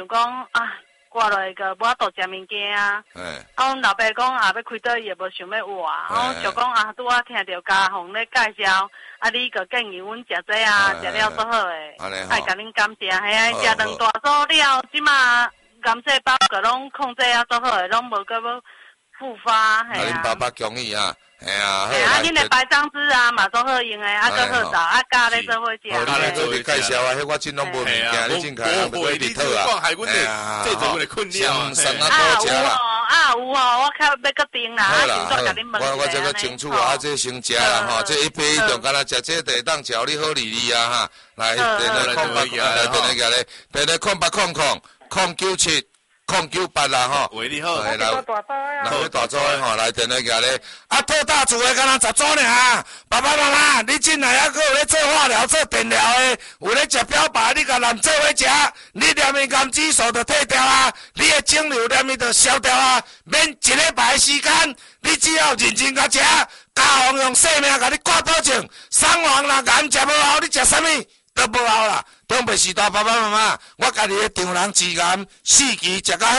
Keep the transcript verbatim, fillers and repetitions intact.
讲啊，挂落个无法度食物件啊。 哎。 啊，阮老爸讲啊，要开倒也无想要活，啊，就讲啊，拄啊听到家红咧介绍，啊，你个建议阮食这啊，食了做好诶，爱甲恁感谢，系啊，食两大组了，即马感谢包个拢控制啊做好诶，拢无个要复发，系啊。 啊，恁爸爸恭喜啊！哎呀， 哎啊，恁的白酱汁啊，嘛做好用诶，啊，做好找啊，加咧做伙食。 好，你做你介绍啊，迄我真拢无物件，你真开人袂会佚佗啊！哎呀，这做我的困扰，上啊好食啦。 啊有哦，我较要搁订啦， 好啦，我我这个清楚啊，这先食啦吼，这一杯就干那食这第当食你好利利啊哈，来，电来空八，来电来个咧，电来空八空空空九七。空九八啦吼， 喂你好， 来来，来大组的吼，来电来个咧，啊，套大厝的敢若十组尔，爸爸妈妈，你进来还佫有咧做化疗、做电疗的，有咧食标靶，你甲人做伙食，你黏的癌指数就退掉啊，你的肿瘤黏的就消掉啊，免一礼拜的时间，你只要认真甲食，家皇用性命甲你挂保证，送王若癌食无效，你食啥物都无效啦。东北时代爸爸妈妈，我家己的丈人治癌四期食到。